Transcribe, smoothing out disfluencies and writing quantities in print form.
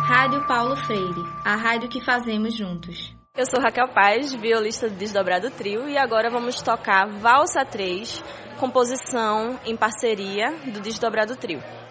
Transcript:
Rádio Paulo Freire, a rádio que fazemos juntos. Eu sou Raquel Paz, violista do Desdobrado Trio, e agora vamos tocar Valsa 3, composição em parceria do Desdobrado Trio.